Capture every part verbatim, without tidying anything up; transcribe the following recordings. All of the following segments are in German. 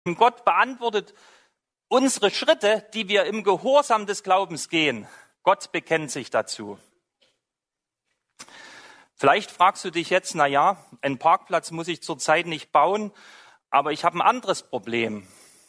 Und Gott beantwortet unsere Schritte, die wir im Gehorsam des Glaubens gehen. Gott bekennt sich dazu. Vielleicht fragst du dich jetzt, na ja, einen Parkplatz muss ich zurzeit nicht bauen, aber ich habe ein anderes Problem.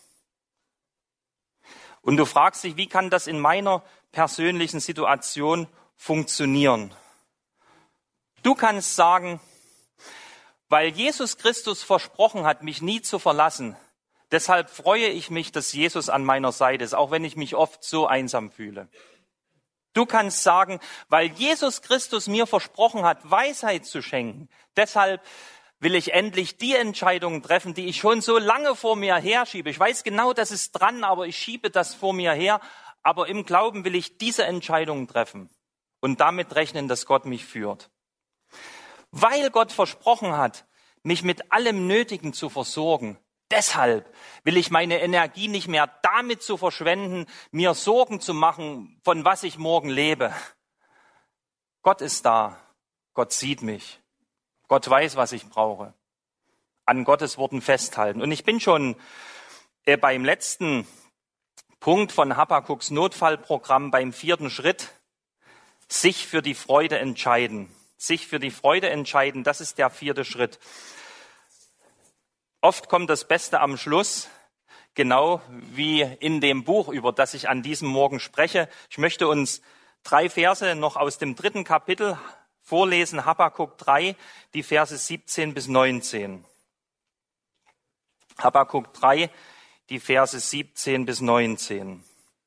Und du fragst dich, wie kann das in meiner persönlichen Situation funktionieren? Du kannst sagen, weil Jesus Christus versprochen hat, mich nie zu verlassen, deshalb freue ich mich, dass Jesus an meiner Seite ist, auch wenn ich mich oft so einsam fühle. Du kannst sagen, weil Jesus Christus mir versprochen hat, Weisheit zu schenken, deshalb will ich endlich die Entscheidungen treffen, die ich schon so lange vor mir herschiebe. Ich weiß genau, das ist dran, aber ich schiebe das vor mir her. Aber im Glauben will ich diese Entscheidungen treffen und damit rechnen, dass Gott mich führt. Weil Gott versprochen hat, mich mit allem Nötigen zu versorgen, deshalb will ich meine Energie nicht mehr damit zu verschwenden, mir Sorgen zu machen, von was ich morgen lebe. Gott ist da. Gott sieht mich. Gott weiß, was ich brauche. An Gottes Worten festhalten. Und ich bin schon äh, beim letzten Punkt von Habakuks Notfallprogramm, beim vierten Schritt. Sich für die Freude entscheiden. Sich für die Freude entscheiden, das ist der vierte Schritt. Oft kommt das Beste am Schluss, genau wie in dem Buch, über das ich an diesem Morgen spreche. Ich möchte uns drei Verse noch aus dem dritten Kapitel vorlesen, Habakuk drei, die Verse siebzehn bis neunzehn. Habakuk drei, die Verse siebzehn bis neunzehn.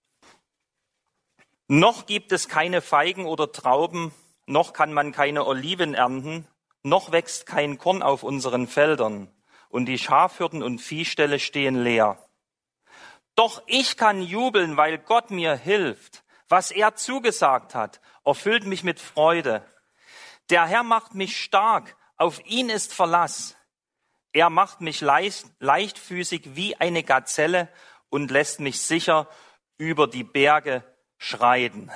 Noch gibt es keine Feigen oder Trauben, noch kann man keine Oliven ernten, noch wächst kein Korn auf unseren Feldern. Und die Schafhürden und Viehställe stehen leer. Doch ich kann jubeln, weil Gott mir hilft. Was er zugesagt hat, erfüllt mich mit Freude. Der Herr macht mich stark, auf ihn ist Verlass. Er macht mich leicht, leichtfüßig wie eine Gazelle und lässt mich sicher über die Berge schreiten.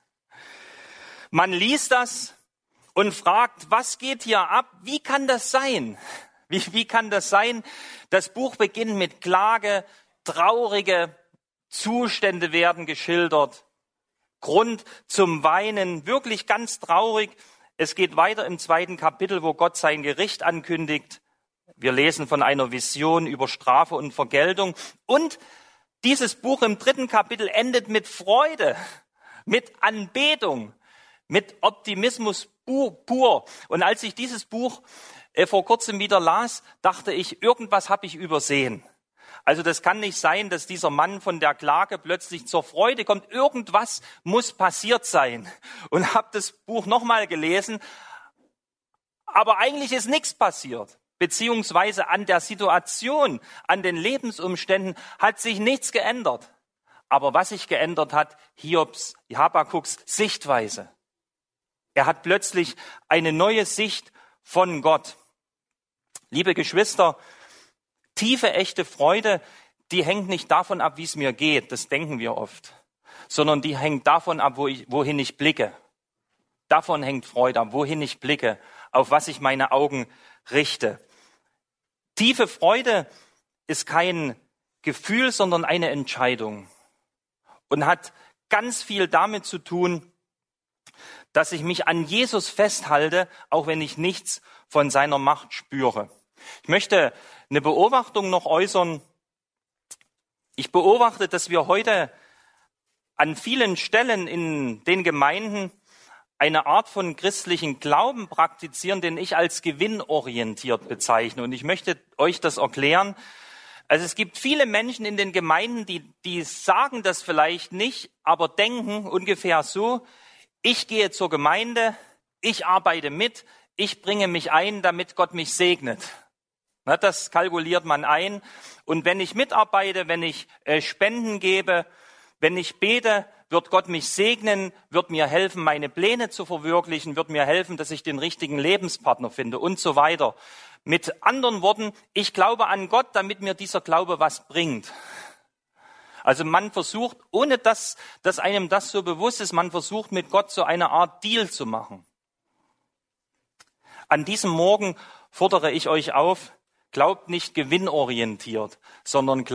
Man liest das und fragt, was geht hier ab? Wie kann das sein? Wie, wie kann das sein? Das Buch beginnt mit Klage, traurige Zustände werden geschildert, Grund zum Weinen, wirklich ganz traurig. Es geht weiter im zweiten Kapitel, wo Gott sein Gericht ankündigt. Wir lesen von einer Vision über Strafe und Vergeltung. Und dieses Buch im dritten Kapitel endet mit Freude, mit Anbetung, mit Optimismus pur. Und als ich dieses Buch vor kurzem wieder las, dachte ich, irgendwas habe ich übersehen. Also das kann nicht sein, dass dieser Mann von der Klage plötzlich zur Freude kommt. Irgendwas muss passiert sein. Und habe das Buch nochmal gelesen, aber eigentlich ist nichts passiert. Beziehungsweise an der Situation, an den Lebensumständen hat sich nichts geändert. Aber was sich geändert hat, Hiobs, Habakuks Sichtweise. Er hat plötzlich eine neue Sicht von Gott. Liebe Geschwister, tiefe, echte Freude, die hängt nicht davon ab, wie es mir geht, das denken wir oft, sondern die hängt davon ab, wo ich, wohin ich blicke. Davon hängt Freude ab, wohin ich blicke, auf was ich meine Augen richte. Tiefe Freude ist kein Gefühl, sondern eine Entscheidung und hat ganz viel damit zu tun, dass ich mich an Jesus festhalte, auch wenn ich nichts von seiner Macht spüre. Ich möchte eine Beobachtung noch äußern. Ich beobachte, dass wir heute an vielen Stellen in den Gemeinden eine Art von christlichen Glauben praktizieren, den ich als gewinnorientiert bezeichne. Und ich möchte euch das erklären. Also es gibt viele Menschen in den Gemeinden, die, die sagen das vielleicht nicht, aber denken ungefähr so: Ich gehe zur Gemeinde, ich arbeite mit, ich bringe mich ein, damit Gott mich segnet. Na, das kalkuliert man ein. Und wenn ich mitarbeite, wenn ich äh, Spenden gebe, wenn ich bete, wird Gott mich segnen, wird mir helfen, meine Pläne zu verwirklichen, wird mir helfen, dass ich den richtigen Lebenspartner finde und so weiter. Mit anderen Worten, ich glaube an Gott, damit mir dieser Glaube was bringt. Also man versucht, ohne dass, dass einem das so bewusst ist, man versucht mit Gott so eine Art Deal zu machen. An diesem Morgen fordere ich euch auf, Glaubt nicht gewinnorientiert, sondern